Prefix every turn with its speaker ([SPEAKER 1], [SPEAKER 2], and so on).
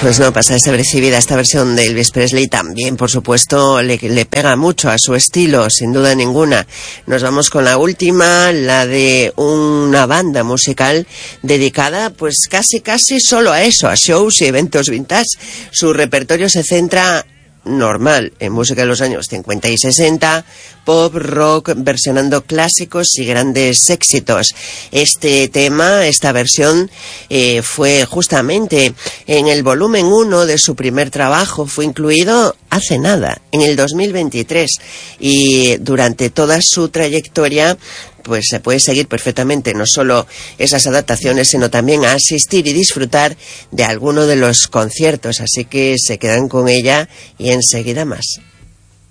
[SPEAKER 1] Pues no pasa desapercibida esta versión de Elvis Presley. También, por supuesto, le pega mucho a su estilo, sin duda ninguna. Nos vamos con la última, la de una banda musical dedicada pues casi solo a eso, a shows y eventos vintage. Su repertorio se centra normal en música de los años 50 y 60, pop, rock, versionando clásicos y grandes éxitos. Este tema, esta versión, fue justamente en el volumen 1 de su primer trabajo, fue incluido hace nada, en el 2023, y durante toda su trayectoria pues se puede seguir perfectamente no solo esas adaptaciones, sino también a asistir y disfrutar de alguno de los conciertos, así que se quedan con ella y enseguida más.